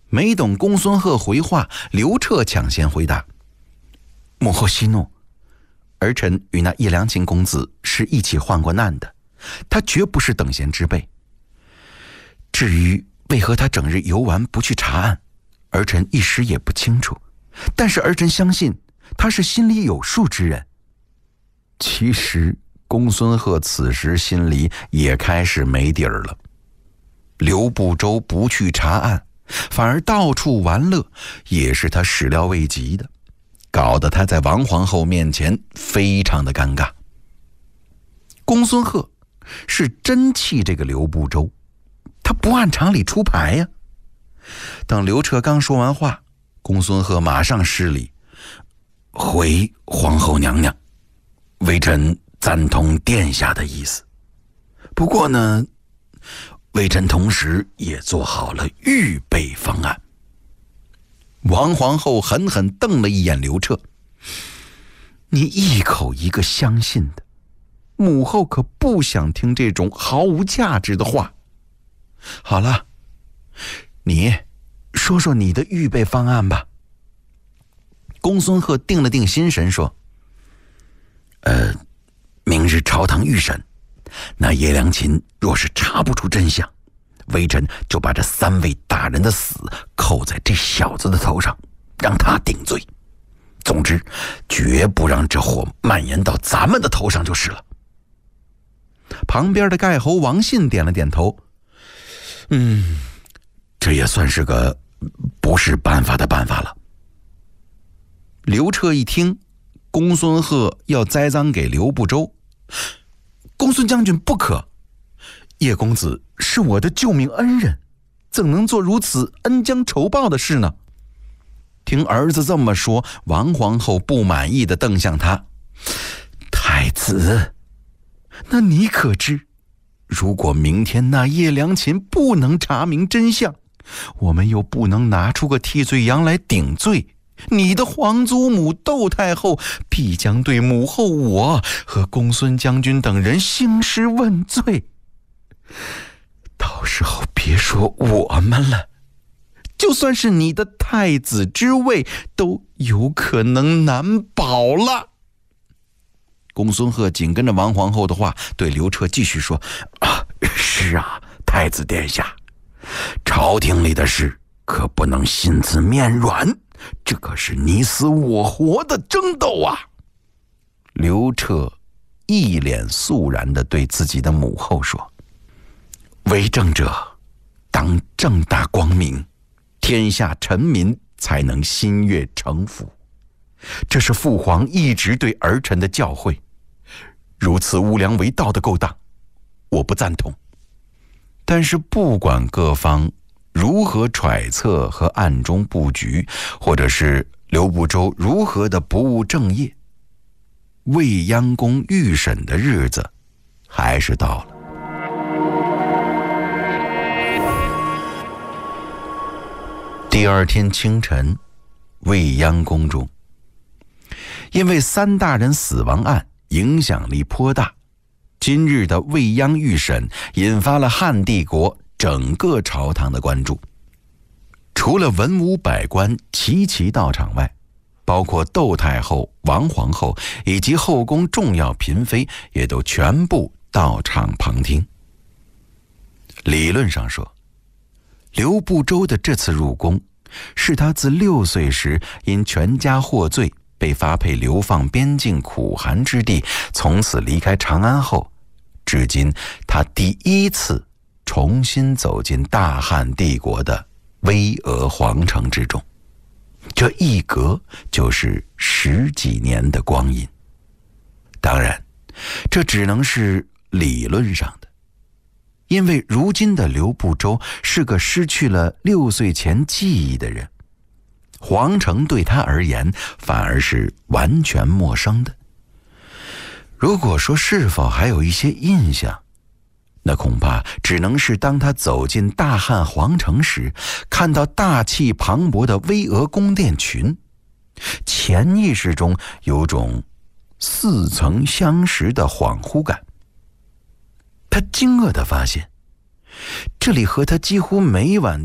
没等公孙贺回话，刘彻抢先回答：母后息怒，儿臣与那叶良禽公子是一起患过难的，他绝不是等闲之辈。至于为何他整日游玩不去查案，儿臣一时也不清楚，但是儿臣相信他是心里有数之人。其实公孙贺此时心里也开始没底儿了。刘不周不去查案，反而到处玩乐，也是他始料未及的，搞得他在王皇后面前非常的尴尬。公孙贺是真气这个刘不周，他不按常理出牌呀。等刘彻刚说完话，公孙贺马上施礼：回皇后娘娘，微臣赞同殿下的意思。不过呢，微臣同时也做好了预备方案。王皇后狠狠瞪了一眼刘彻：你一口一个相信的，母后可不想听这种毫无价值的话。好了，你说说你的预备方案吧。公孙贺定了定心神说：明日朝堂预审，那叶良禽若是查不出真相，微臣就把这3位大人的死扣在这小子的头上，让他顶罪。总之，绝不让这祸蔓延到咱们的头上就是了。旁边的盖侯王信点了点头：这也算是个不是办法的办法了。刘彻一听公孙贺要栽赃给刘不周，公孙将军不可，叶公子是我的救命恩人，怎能做如此恩将仇报的事呢？听儿子这么说，王皇后不满意地瞪向他：太子，那你可知，如果明天那叶良禽不能查明真相，我们又不能拿出个替罪羊来顶罪，你的皇祖母窦太后必将对母后我和公孙将军等人兴师问罪。到时候别说我们了，就算是你的太子之位都有可能难保了。公孙贺紧跟着王皇后的话对刘彻继续说：是啊，太子殿下，朝廷里的事可不能心慈面软，这可是你死我活的争斗啊。刘彻一脸肃然地对自己的母后说：为政者当正大光明，天下臣民才能心悦诚服，这是父皇一直对儿臣的教诲，如此无良为盗的勾当，我不赞同。但是不管各方如何揣测和暗中布局，或者是刘不周如何的不务正业，未央宫预审的日子还是到了。第二天清晨，未央宫中，因为3大人死亡案影响力颇大，今日的未央预审引发了汉帝国整个朝堂的关注。除了文武百官齐齐到场外，包括窦太后、王皇后以及后宫重要嫔妃也都全部到场旁听。理论上说，刘不周的这次入宫，是他自6岁时因全家获罪被发配流放边境苦寒之地，从此离开长安后，至今他第1次重新走进大汉帝国的巍峨皇城之中，这一隔就是10几年的光阴。当然，这只能是理论上的，因为如今的刘不周是个失去了6岁前记忆的人，皇城对他而言反而是完全陌生的。如果说是否还有一些印象，那恐怕只能是当他走进大汉皇城时，看到大气磅礴的巍峨宫殿群，潜意识中有种似曾相识的恍惚感。他惊愕地发现，这里和他几乎每晚